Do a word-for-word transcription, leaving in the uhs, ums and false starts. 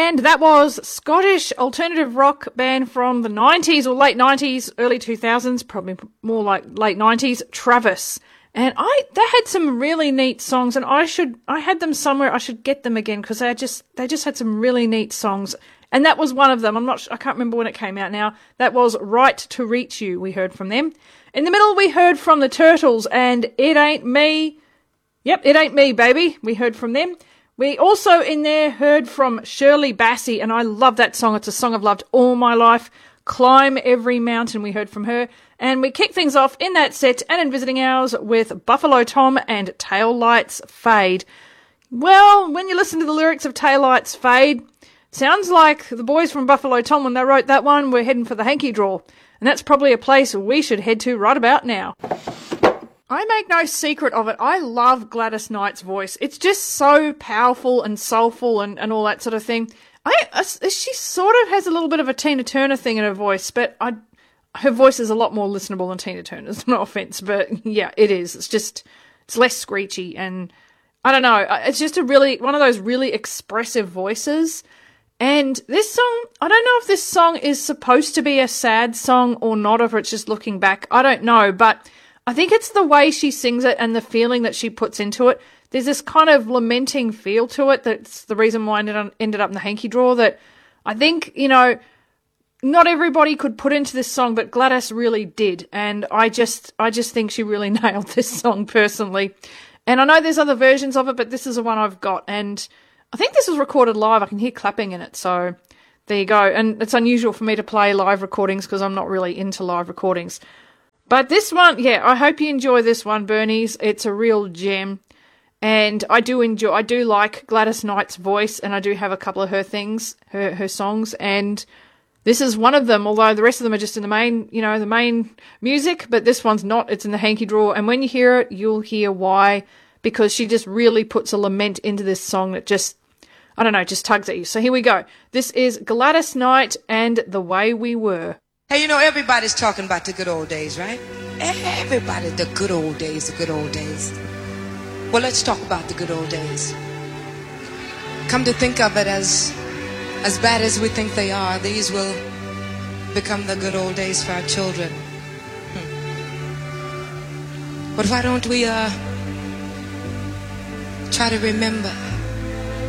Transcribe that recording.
And that was Scottish alternative rock band from the nineties or late nineties, early two thousands, probably more like late nineties, Travis. And I, they had some really neat songs, and I should, I had them somewhere. I should get them again because they just, they just had some really neat songs. And that was one of them. I'm not, I can't remember when it came out now. That was Right to Reach You. We heard from them. In the middle, we heard from the Turtles and It Ain't Me. Yep, It Ain't Me, baby. We heard from them. We also in there heard from Shirley Bassey, and I love that song. It's a song I've loved all my life. Climb Every Mountain, we heard from her. And we kicked things off in that set and in visiting hours with Buffalo Tom and Tail Lights Fade. Well, when you listen to the lyrics of Tail Lights Fade, sounds like the boys from Buffalo Tom, when they wrote that one, were heading for the hanky draw. And that's probably a place we should head to right about now. I make no secret of it. I love Gladys Knight's voice. It's just so powerful and soulful and, and all that sort of thing. I, I, she sort of has a little bit of a Tina Turner thing in her voice, but I, her voice is a lot more listenable than Tina Turner's. No offense, but yeah, it is. It's just, it's less screechy, and I don't know. It's just a really, one of those really expressive voices. And this song, I don't know if this song is supposed to be a sad song or not, or if it's just looking back. I don't know, but I think it's the way she sings it and the feeling that she puts into it. There's this kind of lamenting feel to it that's the reason why I ended, on, ended up in the hanky draw, that I think, you know, not everybody could put into this song, but Gladys really did. And I just, I just think she really nailed this song personally. And I know there's other versions of it, but this is the one I've got. And I think this was recorded live. I can hear clapping in it. So there you go. And it's unusual for me to play live recordings because I'm not really into live recordings. But this one, yeah, I hope you enjoy this one, Bernies. It's a real gem. And I do enjoy, I do like Gladys Knight's voice, and I do have a couple of her things, her, her songs. And this is one of them, although the rest of them are just in the main, you know, the main music. But this one's not. It's in the hanky draw. And when you hear it, you'll hear why. Because she just really puts a lament into this song that just, I don't know, just tugs at you. So here we go. This is Gladys Knight and The Way We Were. Hey, you know, everybody's talking about the good old days, right? Everybody, the good old days, the good old days. Well, let's talk about the good old days. Come to think of it, as as bad as we think they are, these will become the good old days for our children. Hmm. But why don't we uh, try to remember